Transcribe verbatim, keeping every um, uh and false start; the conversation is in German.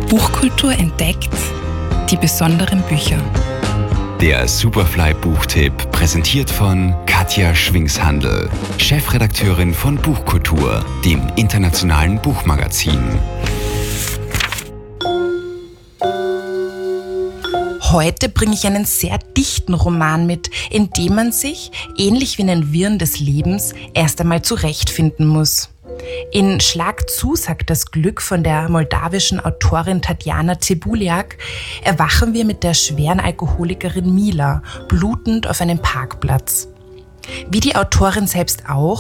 Buchkultur entdeckt, die besonderen Bücher. Der Superfly-Buchtipp, präsentiert von Katja Schwingshandl, Chefredakteurin von Buchkultur, dem internationalen Buchmagazin. Heute bringe ich einen sehr dichten Roman mit, in dem man sich, ähnlich wie in den Wirren des Lebens, erst einmal zurechtfinden muss. In Schlag zu, sagt das Glück von der moldawischen Autorin Tatjana Cebuliak, erwachen wir mit der schweren Alkoholikerin Mila, blutend auf einem Parkplatz. Wie die Autorin selbst auch,